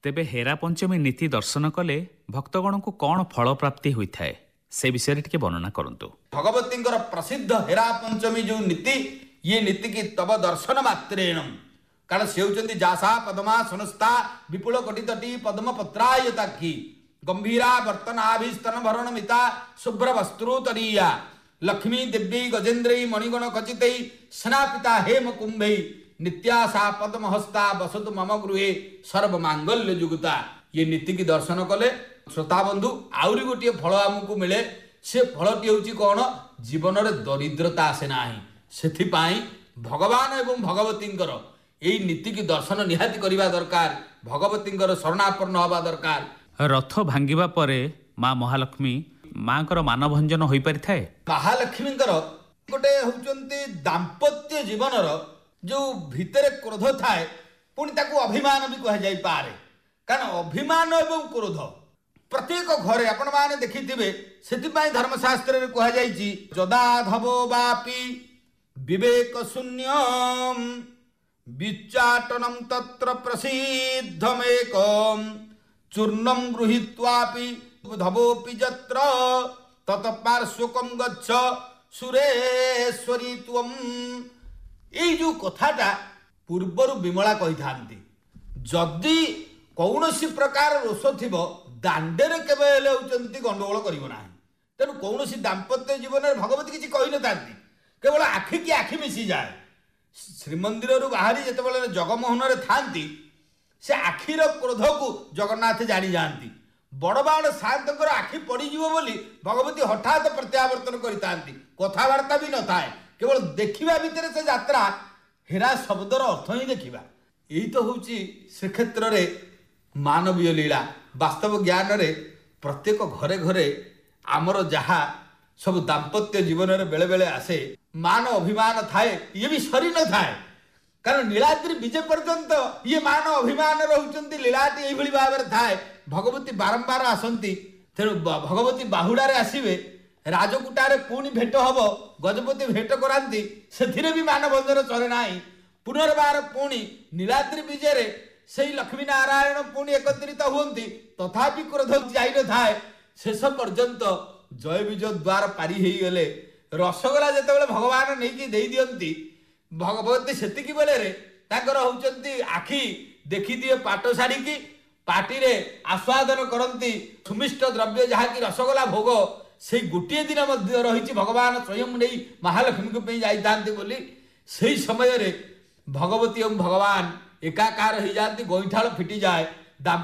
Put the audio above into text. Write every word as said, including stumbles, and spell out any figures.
ତେବେ ହେରା ପଞ୍ଚମୀ ନୀତି ଦର୍ଶନ କଲେ ଭକ୍ତଗଣଙ୍କୁ କ'ଣ ଫଳ ପ୍ରାପ୍ତି ହୋଇଥାଏ ସେ ବିଷୟରେ ଟିକେ ବର୍ଣ୍ଣନା କରନ୍ତୁ। ଭଗବତୀଙ୍କର ପ୍ରସିଦ୍ଧ ହେରା ପଞ୍ଚମୀ ଯେଉଁ ନୀତି, ଇଏ ନୀତି କି ତବ ଦର୍ଶନ ମାତ୍ରେଣ, କାରଣ ସେ ହେଉଛନ୍ତି ଯାସା ପଦ୍ମା ସନସ୍ଥା ବିପୁଳ କଟିତଟି ପଦ୍ମ ପତ୍ରାୟତାକ୍ଷୀ ଗମ୍ଭୀରା ବର୍ତ୍ତନାଭିସ୍ତନ ଭରଣ ମିତା ଶୁଭ୍ର ବସ୍ତ୍ରୋତ୍ତରୀୟା ଲକ୍ଷ୍ମୀ ଦେବୀ ଗଜେନ୍ଦ୍ରୈ ମଣିଗଣ ଖଚିତୈ ସ୍ନାପିତା ହେମ କୁମ୍ଭୈ ନିତ୍ୟାସା ପଦ୍ମହସ୍ତା ବସତୁ ମମ ଗୃହେ ସର୍ବମାଙ୍ଗଲ୍ୟ ଯୁଗୁତା। ଇଏ ନୀତି କି ଦର୍ଶନ କଲେ ଶ୍ରୋତା ବନ୍ଧୁ ଆହୁରି ଗୋଟିଏ ଫଳ ଆମକୁ ମିଳେ। ସେ ଫଳଟି ହେଉଛି କ'ଣ? ଜୀବନରେ ଦରିଦ୍ରତା ଆସେ ନାହିଁ। ସେଥିପାଇଁ ଭଗବାନ ଏବଂ ଭଗବତୀଙ୍କର ଏଇ ନୀତି କି ଦର୍ଶନ ନିହାତି କରିବା ଦରକାର। ଭଗବତୀଙ୍କର ଶରଣାପନ୍ନ ହେବା ଦରକାର। ରଥ ଭାଙ୍ଗିବା ପରେ ମା ମହାଲକ୍ଷ୍ମୀ ମାଙ୍କର ମାନଭଞ୍ଜନ ହୋଇପାରିଥାଏ। ମହାଲକ୍ଷ୍ମୀଙ୍କର ଗୋଟେ ହେଉଛନ୍ତି ଦାମ୍ପତ୍ୟ ଜୀବନର ଯେଉଁ ଭିତରେ କ୍ରୋଧ ଥାଏ, ପୁଣି ତାକୁ ଅଭିମାନ ବି କୁହାଯାଇପାରେ। କାରଣ ଅଭିମାନ ଏବଂ କ୍ରୋଧ ପ୍ରତ୍ୟେକ ଘରେ ଆପଣମାନେ ଦେଖିଥିବେ। ସେଥିପାଇଁ ଧର୍ମଶାସ୍ତ୍ରରେ କୁହାଯାଇଛି ଯଦାଧବୋ ବାପି ବିବେକ ଶୂନ୍ୟମ୍ ବିଚାଟନମ୍ ତତ୍ର ପ୍ରସିଦ୍ଧମେକମ୍ ଚୂର୍ଣ୍ଣଂ ଗୃହୀତ୍ୱାପି ଧବୋପି ଯତ୍ର ତତ ପାର୍ଶ୍ୱକଂ ଗଚ୍ଛ ସୁରେଶ୍ୱରୀ ତ୍ୱମ୍। ଏଇ ଯେଉଁ କଥାଟା ପୂର୍ବରୁ ବିମଳା କହିଥାନ୍ତି, ଯଦି କୌଣସି ପ୍ରକାର ରୋଷ ଥିବ ଦାଣ୍ଡରେ କେବେ ହେଲେ ହେଉଛନ୍ତି ଗଣ୍ଡଗୋଳ କରିବ ନାହିଁ। ତେଣୁ କୌଣସି ଦାମ୍ପତ୍ୟ ଜୀବନରେ ଭଗବତୀ କିଛି କହିନଥାନ୍ତି, କେବଳ ଆଖି କି ଆଖି ମିଶିଯାଏ। ଶ୍ରୀମନ୍ଦିରରୁ ବାହାରି ଯେତେବେଳେ ଜଗମୋହନରେ ଥାନ୍ତି, ସେ ଆଖିର କ୍ରୋଧକୁ ଜଗନ୍ନାଥ ଜାଣିଯାଆନ୍ତି। ବଡ଼ବାଣ ସାନ୍ତଙ୍କର ଆଖି ପଡ଼ିଯିବ ବୋଲି ଭଗବତୀ ହଠାତ୍ ପ୍ରତ୍ୟାବର୍ତ୍ତନ କରିଥାନ୍ତି। କଥାବାର୍ତ୍ତା ବି ନଥାଏ, କେବଳ ଦେଖିବା ଭିତରେ ସେ ଯାତ୍ରା। ହେରା ଶବ୍ଦର ଅର୍ଥ ହିଁ ଦେଖିବା। ଏଇ ତ ହେଉଛି ଶ୍ରୀକ୍ଷେତ୍ରରେ ମାନବୀୟ ଲୀଳା। ବାସ୍ତବ ଜ୍ଞାନରେ ପ୍ରତ୍ୟେକ ଘରେ ଘରେ ଆମର ଯାହା ସବୁ ଦାମ୍ପତ୍ୟ ଜୀବନରେ ବେଳେ ବେଳେ ଆସେ, ମାନ ଅଭିମାନ ଥାଏ, ଇଏ ବି ସରି ନଥାଏ। କାରଣ ନୀଳାଦ୍ରି ବିଜେ ପର୍ଯ୍ୟନ୍ତ ଇଏ ମାନ ଅଭିମାନ ରହୁଛନ୍ତି। ଲୀଳାଟି ଏଇଭଳି ଭାବରେ ଥାଏ। ଭଗବତୀ ବାରମ୍ବାର ଆସନ୍ତି। ତେଣୁ ଭଗବତୀ ବାହୁଡ଼ାରେ ଆସିବେ, ରାଜକୁଟାରେ ପୁଣି ଭେଟ ହବ, ଗଜପତି ଭେଟ କରାନ୍ତି, ସେଥିରେ ବି ମାନଭଞ୍ଜନ ଚଳେ ନାହିଁ। ପୁନର୍ବାର ପୁଣି ନୀଳାଦ୍ରି ବିଜୟରେ ସେଇ ଲକ୍ଷ୍ମୀ ନାରାୟଣ ପୁଣି ଏକତ୍ରିତ ହୁଅନ୍ତି, ତଥାପି କ୍ରୋଧ ଯାଇନଥାଏ। ଶେଷ ପର୍ଯ୍ୟନ୍ତ ଜୟ ବିଜୟ ଦ୍ୱାର ପାରି ହେଇଗଲେ ରସଗୋଲା ଯେତେବେଳେ ଭଗବାନ ନେଇକି ଦେଇ ଦିଅନ୍ତି, ଭଗବତୀ ସେତିକି ବେଳରେ ତାଙ୍କର ହେଉଛନ୍ତି ଆଖି ଦେଖିଦିଏ ପାଟ ଶାଢ଼ୀକି, ପାଟିରେ ଆସ୍ୱାଦନ କରନ୍ତି ସୁମିଷ୍ଟ ଦ୍ରବ୍ୟ ଯାହାକି ରସଗୋଲା ଭୋଗ। ସେଇ ଗୋଟିଏ ଦିନ ମଧ୍ୟ ରହିଛି ଭଗବାନ ସ୍ୱୟଂ ନେଇ ମହାଲକ୍ଷ୍ମୀଙ୍କ ପାଇଁ ଯାଇଥାନ୍ତି ବୋଲି। ସେଇ ସମୟରେ ଭଗବତୀ ଏବଂ ଭଗବାନ ଏକାକାର ହେଇଯାନ୍ତି, ଗୋଇଠାଳ ଫିଟିଯାଏ।